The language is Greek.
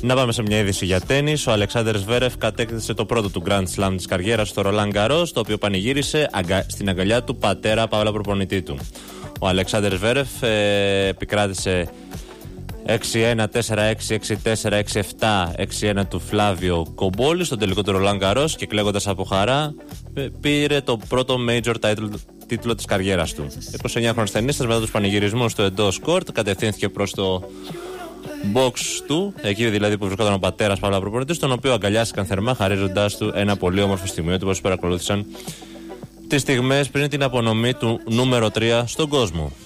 Να πάμε σε μια είδηση για τένις. Ο Αλεξάνδερ Σβέρεφ κατέκτησε το πρώτο του Grand Slam της καριέρας στο Roland Garros, το οποίο πανηγύρισε στην αγκαλιά του πατέρα παύλα προπονητή του. Ο Αλεξάνδερ Σβέρεφ επικράτησε 6-1, 4-6, 6-4, 6-7, 6-1 του Φλάβιο Κομπόλη στον τελικό του Roland Garros και κλαίγοντας από χαρά πήρε το πρώτο major τίτλο της καριέρας του. 29χρονος ταινίστας μετά τους πανηγυρισμούς του εντός κόρτ κατευθύνθηκε προς το box του, εκεί δηλαδή που βρισκόταν ο πατέρας παύλα προπονητής, τον οποίο αγκαλιάστηκαν θερμά χαρίζοντάς του ένα πολύ όμορφο στιγμίο του, όπως παρακολούθησαν τις στιγμές πριν την απονομή του νούμερο 3 στον κόσμο.